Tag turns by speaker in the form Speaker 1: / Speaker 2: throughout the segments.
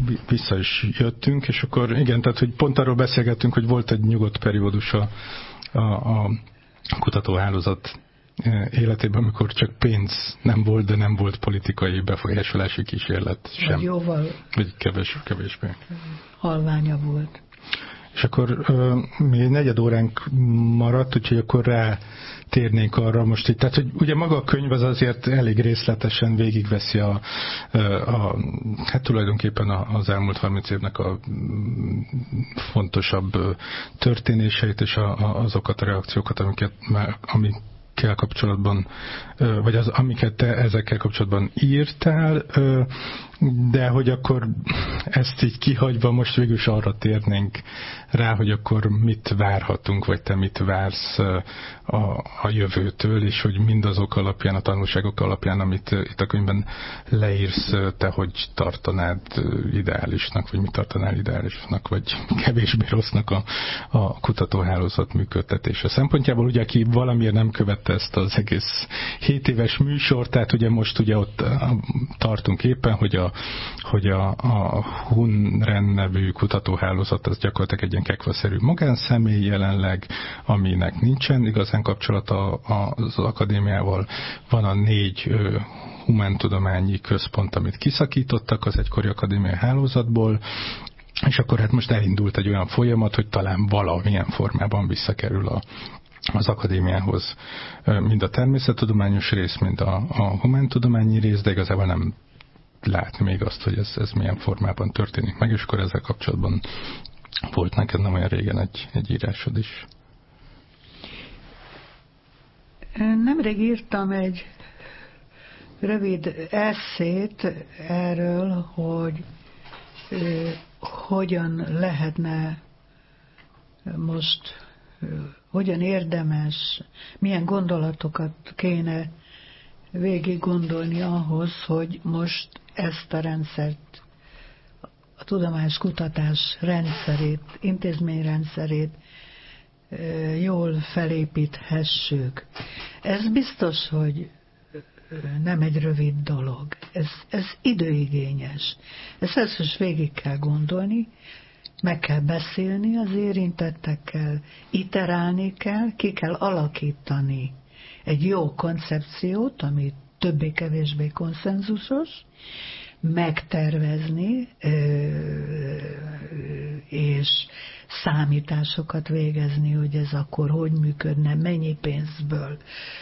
Speaker 1: vissza is jöttünk, és akkor igen, tehát hogy pont arról beszélgettünk, hogy volt egy nyugodt periódus a kutatóhálózat életében, amikor csak pénz nem volt, de nem volt politikai befolyásolási kísérlet sem.
Speaker 2: Vagy jóval...
Speaker 1: Vagy kevésbé.
Speaker 2: Halványa volt.
Speaker 1: És akkor még egy negyed óránk maradt, úgyhogy akkor rátérnénk arra most itt. Tehát, hogy ugye maga a könyv az azért elég részletesen végigveszi hát tulajdonképpen az elmúlt 30 évnek a fontosabb történéseit, és azokat a reakciókat, amikkel kapcsolatban, vagy amiket te ezekkel kapcsolatban írtál, de hogy akkor ezt így kihagyva most végül is arra térnénk rá, hogy akkor mit várhatunk, vagy te mit vársz a jövőtől, és hogy mindazok alapján, a tanulságok alapján, amit itt a könyvben leírsz, te hogy tartanád ideálisnak, vagy mit tartanál ideálisnak, vagy kevésbé rossznak a kutatóhálózat működtetése szempontjából. Ugye, aki valamiért nem követte ezt az egész 7 éves műsort, tehát ugye most ugye ott tartunk éppen, hogy a HUNREN nevű kutatóhálózat az gyakorlatilag egy ilyen kekvaszerű magánszemély jelenleg, aminek nincsen igazán kapcsolata az akadémiával. Van a 4 humántudományi központ, amit kiszakítottak az egykori akadémiai hálózatból, és akkor hát most elindult egy olyan folyamat, hogy talán valamilyen formában visszakerül az akadémiához mind a természettudományos rész, mind a humántudományi rész, de igazából nem látni még azt, hogy ez milyen formában történik meg, és akkor ezzel kapcsolatban volt neked nem olyan régen egy írásod is.
Speaker 2: Nemrég írtam egy rövid esszét erről, hogy hogyan lehetne most, hogyan érdemes, milyen gondolatokat kéne végig gondolni ahhoz, hogy most ezt a rendszert, a tudományos kutatás rendszerét, intézményrendszerét jól felépíthessük. Ez biztos, hogy nem egy rövid dolog. Ez időigényes. Ezt először is végig kell gondolni, meg kell beszélni az érintettekkel, iterálni kell, ki kell alakítani egy jó koncepciót, ami többé-kevésbé konszenzusos, megtervezni, és számításokat végezni, hogy ez akkor hogy működne, mennyi pénzből.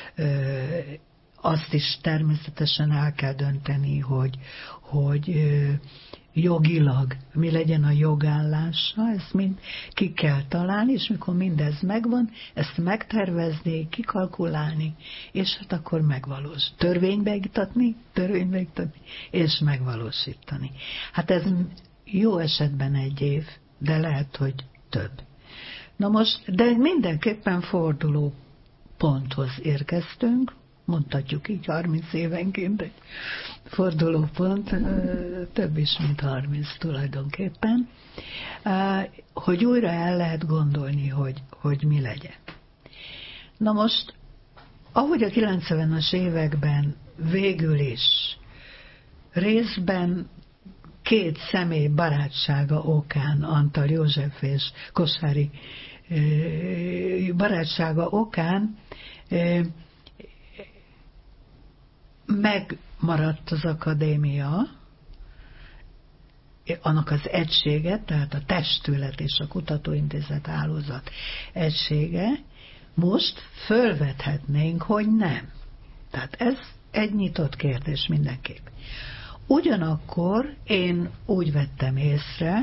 Speaker 2: Azt is természetesen el kell dönteni, hogy jogilag mi legyen a jogállása, ezt mind ki kell találni, és mikor mindez megvan, ezt megtervezni, kikalkulálni, és hát akkor törvénybe iktatni, és megvalósítani. Hát ez jó esetben 1 év, de lehet, hogy több. Na most, de mindenképpen forduló ponthoz érkeztünk, mondhatjuk így 30 évenként egy fordulópont, több is, mint 30 tulajdonképpen, hogy újra el lehet gondolni, hogy mi legyen. Na most, ahogy a 90-es években végül is részben 2 személy barátsága okán, Antal József és Kossuth barátsága okán megmaradt az akadémia, annak az egysége, tehát a testület és a kutatóintézet hálózat egysége, most fölvethetnénk, hogy nem. Tehát ez egy nyitott kérdés mindenképp. Ugyanakkor én úgy vettem észre,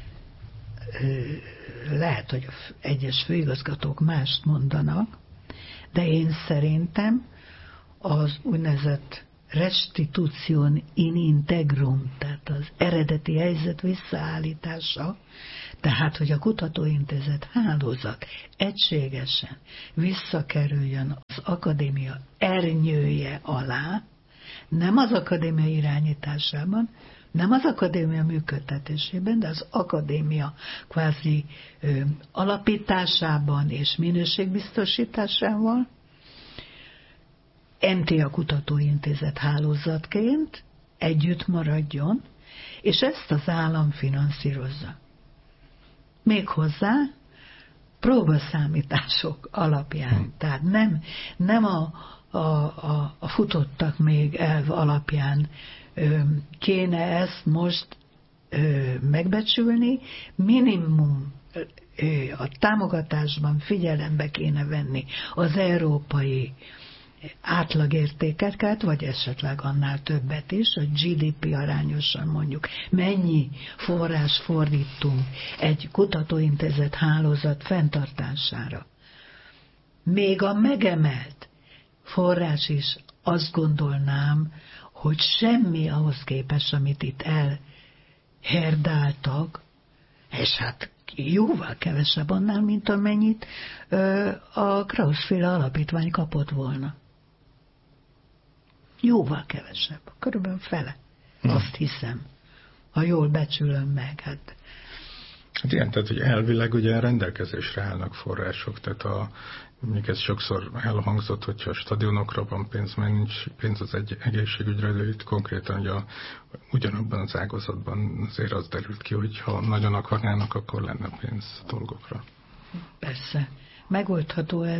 Speaker 2: lehet, hogy egyes főigazgatók mást mondanak, de én szerintem az úgynevezett restitution in integrum, tehát az eredeti helyzet visszaállítása, tehát, hogy a kutatóintézet hálózat egységesen visszakerüljön az akadémia ernyője alá, nem az akadémia irányításában, nem az akadémia működtetésében, de az akadémia kvázi alapításában és minőségbiztosításával, MTA Kutatóintézet hálózatként együtt maradjon, És ezt az állam finanszírozza. Méghozzá próbaszámítások alapján. Tehát nem a futottak még elv alapján kéne ezt most megbecsülni, minimum a támogatásban figyelembe kéne venni az európai átlagértékeket, vagy esetleg annál többet is, a GDP arányosan mondjuk mennyi forrás fordítunk egy kutatóintézet hálózat fenntartására. Még a megemelt forrás is azt gondolnám, hogy semmi ahhoz képest, amit itt elherdáltak, és hát jóval kevesebb annál, mint amennyit a Krausz-féle alapítvány kapott volna. Jóval kevesebb, körülbelül fele. Azt hiszem, ha jól becsülöm meg. Hát
Speaker 1: igen, tehát hogy elvileg ugye rendelkezésre állnak források, tehát mondjuk ez sokszor elhangzott, hogyha a stadionokra van pénz, mert nincs pénz az egészségügyre, de itt konkrétan ugye ugyanabban az ágazatban azért az derült ki, hogy ha nagyon akarnának, akkor lenne pénz dolgokra.
Speaker 2: Persze. Megoldható ez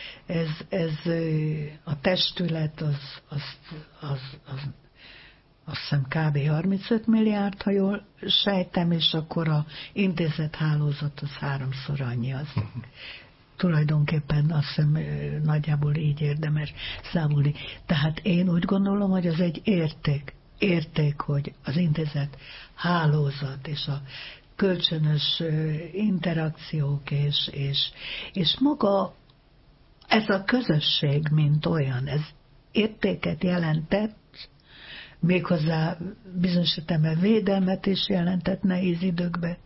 Speaker 2: a testület, azt hiszem kb. 35 milliárd, ha jól sejtem, és akkor a intézethálózat az 3-szor annyi. Az tulajdonképpen azt hiszem nagyjából így érdemes számolni. Tehát én úgy gondolom, hogy az egy érték, hogy az intézet hálózat és a kölcsönös interakciók és maga ez a közösség, mint olyan, ez értéket jelentett, méghozzá bizonyos értelemben védelmet is jelentett nehéz időkben,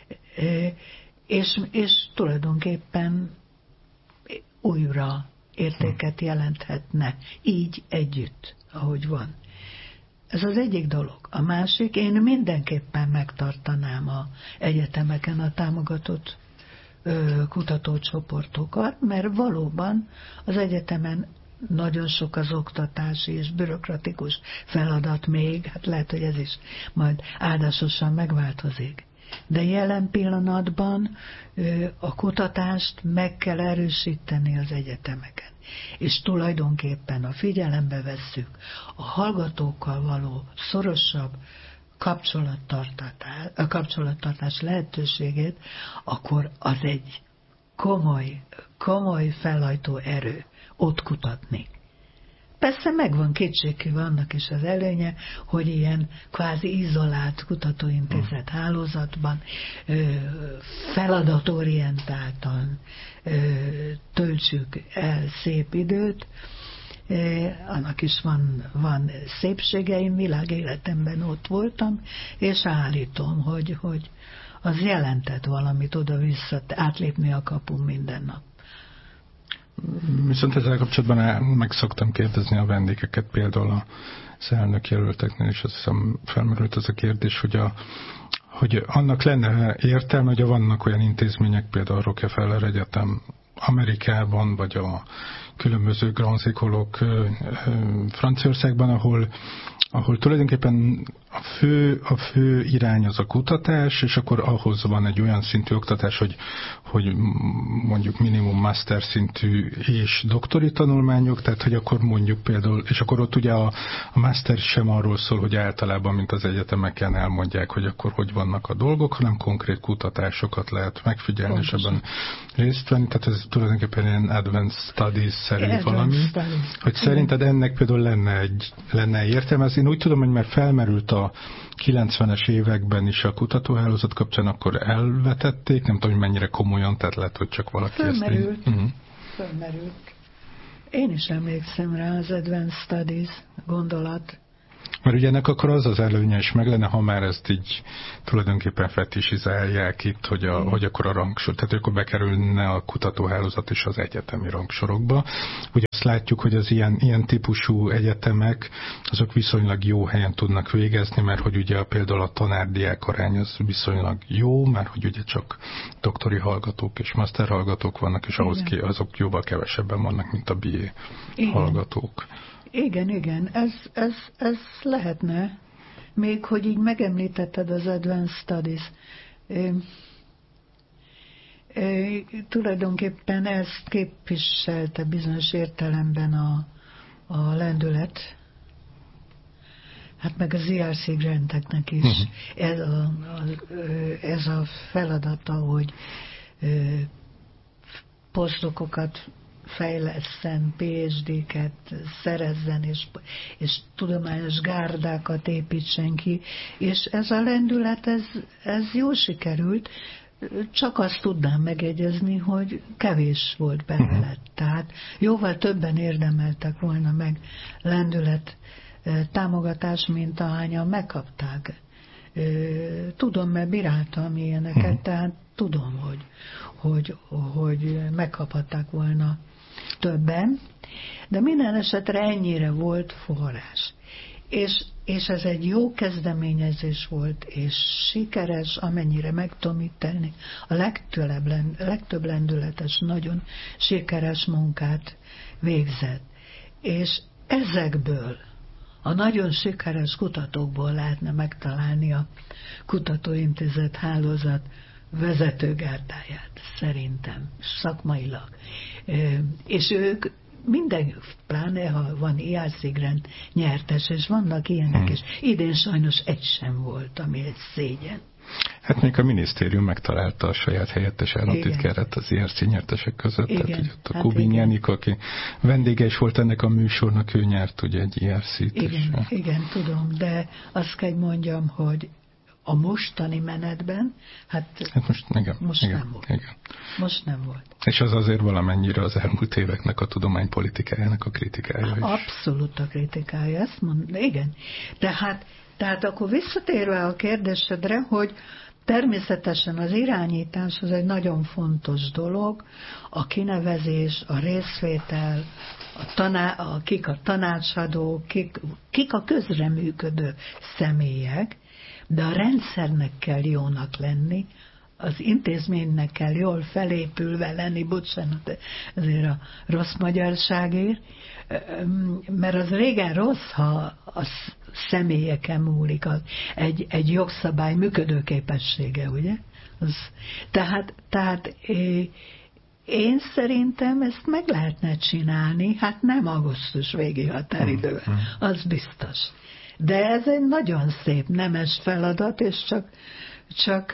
Speaker 2: és tulajdonképpen újra értéket jelenthetne, így együtt, ahogy van. Ez az egyik dolog. A másik, én mindenképpen megtartanám az egyetemeken a támogatott kutatócsoportokat, mert valóban az egyetemen nagyon sok az oktatási és bürokratikus feladat még, hát lehet, hogy ez is majd áldásosan megváltozik. De jelen pillanatban a kutatást meg kell erősíteni az egyetemeken. És tulajdonképpen, ha figyelembe vesszük a hallgatókkal való szorosabb kapcsolattartás lehetőségét, akkor az egy komoly felhajtó erő ott kutatni. Persze megvan kétségkívül annak is az előnye, hogy ilyen kvázi izolált kutatóintézet hálózatban feladatorientáltan töltsük el szép időt. Annak is van szépségeim, világéletemben ott voltam, és állítom, hogy az jelentett valamit oda-vissza, átlépni a kapun minden nap.
Speaker 1: Viszont ezzel kapcsolatban meg szoktam kérdezni a vendégeket, például az elnökjelölteknél is azt hiszem felmerült az a kérdés, hogy annak lenne értelme, hogy vannak olyan intézmények, például a Rockefeller Egyetem Amerikában, vagy a különböző Grand Écolok Franciaországban, ahol tulajdonképpen a fő irány az a kutatás, és akkor ahhoz van egy olyan szintű oktatás, hogy mondjuk minimum master szintű és doktori tanulmányok, tehát hogy akkor mondjuk például, és akkor ott ugye a master sem arról szól, hogy általában, mint az egyetemeken elmondják, hogy akkor hogy vannak a dolgok, hanem konkrét kutatásokat lehet megfigyelni, és ebben részt venni, tehát ez tulajdonképpen ilyen advanced studies-szerű valami, hogy szerinted ennek például lenne értelme. Én úgy tudom, hogy már felmerült a 90-es években is a kutatóhálózat kapcsán, akkor elvetették, nem tudom, hogy mennyire komolyan, tehát lehet, hogy csak valaki
Speaker 2: Fölmerült. Én is emlékszem rá az Advanced Studies gondolat.
Speaker 1: Mert ugye ennek akkor az előnye is meg lenne, ha már ezt így tulajdonképpen fetisizálják itt, hogy akkor a rangsor, tehát akkor bekerülne a kutatóhálózat is az egyetemi rangsorokba. Ugye azt látjuk, hogy az ilyen típusú egyetemek, azok viszonylag jó helyen tudnak végezni, mert hogy ugye például a tanárdiák arány az viszonylag jó, mert hogy ugye csak doktori hallgatók és master hallgatók vannak, és ahhoz azok jóval kevesebben vannak, mint a BA hallgatók.
Speaker 2: Igen, ez lehetne, még hogy így megemlítetted az Advanced Studies, tulajdonképpen ezt képviselte bizonyos értelemben a lendület, hát meg az ERC granteknek is ez a feladata, hogy posztdokokat fejlesszen, PhD-ket szerezzen, és tudományos gárdákat építsen ki, és ez a lendület, ez jól sikerült, csak azt tudnám megjegyezni, hogy kevés volt belőle. Tehát jóval többen érdemeltek volna meg lendület támogatást, mint ahányan megkapták. Tudom, mert bíráltam ilyeneket, tehát tudom, hogy megkaphatták volna többen, de minden esetre ennyire volt forrás. És ez egy jó kezdeményezés volt, és sikeres, amennyire meg tudom itt tenni. A legtöbb lendületes, nagyon sikeres munkát végzett. És ezekből, a nagyon sikeres kutatókból lehetne megtalálni a kutatóintézet hálózat vezetőgárdáját, szerintem, szakmailag. És ők minden, pláne ha van IRC grant nyertes, és vannak ilyenek is. Idén sajnos egy sem volt, ami egy szégyen.
Speaker 1: Hát még a minisztérium megtalálta a saját helyettes államtitkárát az IRC nyertesek között.
Speaker 2: Igen.
Speaker 1: Tehát ugye ott a Kubin Jánik, aki vendége is volt ennek a műsornak, ő nyert ugye egy IRC-t.
Speaker 2: Igen, tudom, de azt kell mondjam, hogy a mostani menetben, hát most nem volt. Igen. Most nem volt.
Speaker 1: És az azért valamennyire az elmúlt éveknek a tudománypolitikájának a kritikája is.
Speaker 2: Abszolút a kritikája, ezt mondom, igen. Tehát akkor visszatérve a kérdésedre, hogy természetesen az irányítás az egy nagyon fontos dolog, a kinevezés, a részvétel, kik a tanácsadók, kik a közreműködő személyek, de a rendszernek kell jónak lenni, az intézménynek kell jól felépülve lenni, bocsánat ezért a rossz magyarságért, mert az régen rossz, ha a személyeken múlik egy jogszabály működőképessége, ugye? Tehát én szerintem ezt meg lehetne csinálni, hát nem augusztus végi határidőben, az biztos. De ez egy nagyon szép, nemes feladat, és csak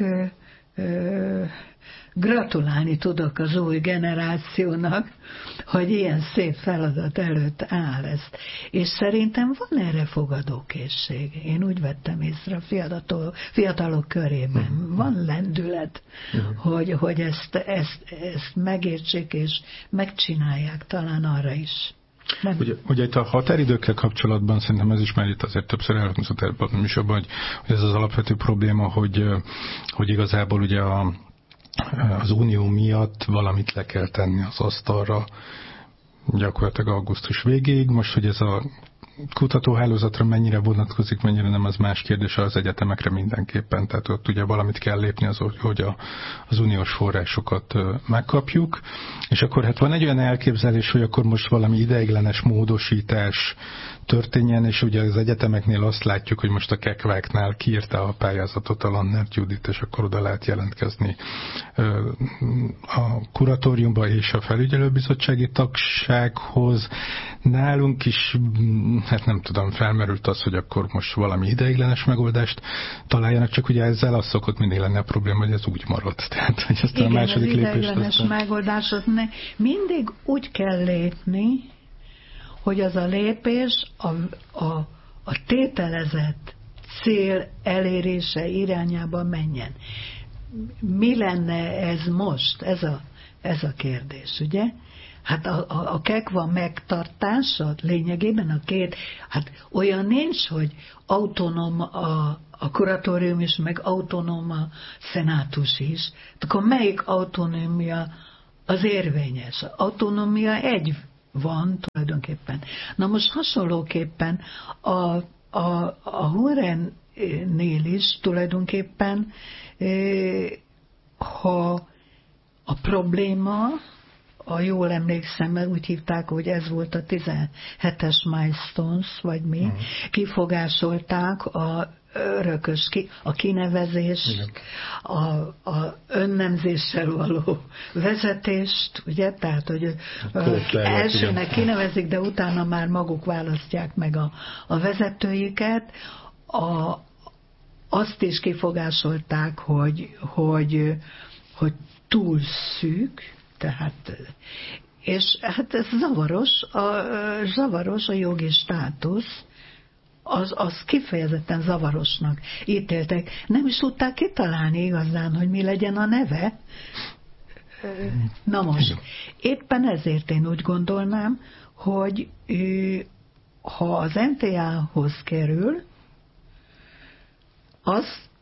Speaker 2: gratulálni tudok az új generációnak, hogy ilyen szép feladat előtt áll ezt. És szerintem van erre fogadókészség. Én úgy vettem észre a fiatalok körében. Van lendület, hogy ezt megértsék és megcsinálják talán arra is.
Speaker 1: Ugye itt a határidőkkel kapcsolatban szerintem ez is már itt azért többször elhangzott ebben a műsorban, hogy ez az alapvető probléma, hogy igazából ugye az unió miatt valamit le kell tenni az asztalra gyakorlatilag augusztus végéig. Most, hogy ez a kutatóhálózatra mennyire vonatkozik, mennyire nem, az más kérdés, az egyetemekre mindenképpen. Tehát ott ugye valamit kell lépni, hogy az uniós forrásokat megkapjuk. És akkor hát van egy olyan elképzelés, hogy akkor most valami ideiglenes módosítás történjen, és ugye az egyetemeknél azt látjuk, hogy most a Kekváknál kiírta a pályázatot a Lannert Judit, és akkor oda lehet jelentkezni a kuratóriumba és a felügyelőbizottsági tagsághoz. Nálunk is, hát nem tudom, felmerült az, hogy akkor most valami ideiglenes megoldást találjanak, csak ugye ezzel az szokott mindig lenni a probléma, hogy ez úgy maradt. Tehát, hogy aztán
Speaker 2: igen,
Speaker 1: a második lépés... Igen,
Speaker 2: az ideiglenes megoldásot mindig úgy kell lépni, hogy az a lépés a tételezett cél elérése irányába menjen. Mi lenne ez most? Ez a kérdés, ugye? Hát a KEKVA megtartása lényegében a két, hát olyan nincs, hogy autonóm a kuratórium is, meg autonóm a szenátus is. Akkor melyik autonómia az érvényes? Autonómia egy van tulajdonképpen. Na most hasonlóképpen a Hurennél is tulajdonképpen, ha a probléma, jól emlékszem, mert úgy hívták, hogy ez volt a 17-es milestones, vagy mi, kifogásolták örökös a kinevezés, a önnemzéssel való vezetést, ugye, tehát, hogy elsőnek kinevezik, de utána már maguk választják meg a vezetőiket. Azt is kifogásolták, hogy túl szűk, tehát, és hát ez zavaros a jogi státusz, az kifejezetten zavarosnak ítéltek. Nem is tudták kitalálni igazán, hogy mi legyen a neve. Na most, éppen ezért én úgy gondolnám, hogy ha az NTA-hoz kerül, az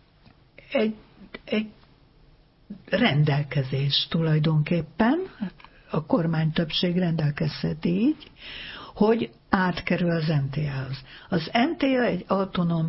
Speaker 2: egy rendelkezés tulajdonképpen, a kormány többség rendelkezhet így, hogy átkerül az NTA-hoz. Az NTA egy autonóm,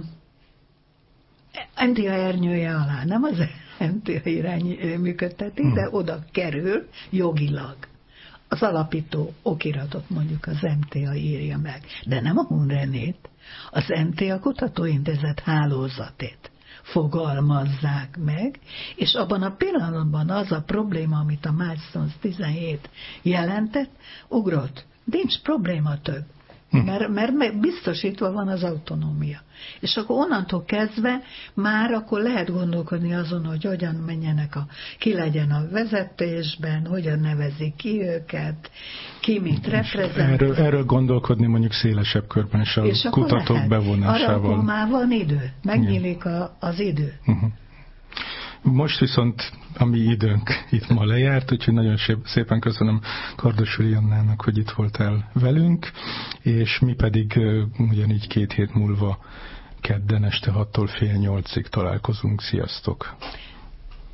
Speaker 2: NTA ernyője alá, nem az NTA irány működteti, de oda kerül jogilag. Az alapító okiratot mondjuk az NTA írja meg, de nem a Hunrenét, az NTA Kutatóintézet hálózatét fogalmazzák meg, és abban a pillanatban az a probléma, amit a Milestones 17 jelentett, ugrott. Nincs probléma több, mert biztosítva van az autonómia. És akkor onnantól kezdve már akkor lehet gondolkodni azon, hogy hogyan menjenek ki legyen a vezetésben, hogyan nevezik ki őket, ki mit reprezentál.
Speaker 1: Erről gondolkodni mondjuk szélesebb körben és a kutatók lehet bevonásával.
Speaker 2: Arra már van idő, megnyílik az idő.
Speaker 1: Most viszont a mi időnk itt ma lejárt, úgyhogy nagyon szépen köszönöm Kardosúri Annának, hogy itt voltál velünk, és mi pedig ugyanígy 2 hét múlva kedden este 6-tól fél 8-ig találkozunk. Sziasztok!